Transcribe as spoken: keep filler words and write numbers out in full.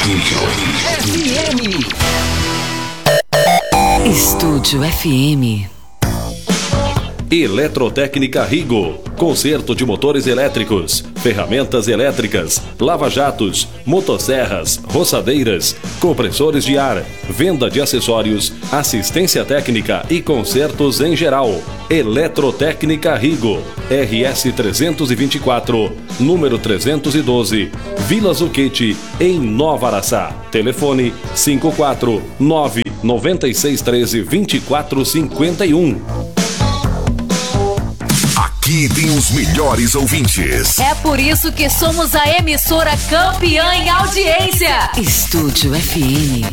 F M. Estúdio F M. Eletrotécnica Rigo, conserto de motores elétricos, ferramentas elétricas, lava-jatos, motosserras, roçadeiras, compressores de ar, venda de acessórios, assistência técnica e consertos em geral. Eletrotécnica Rigo, R S trezentos e vinte e quatro, número trezentos e doze, Vila Zucchetti, em Nova Araçá. Telefone cinco quatro nove nove seis um três dois quatro cinco um. Aqui tem os melhores ouvintes. É por isso que somos a emissora campeã em audiência. Estúdio F M.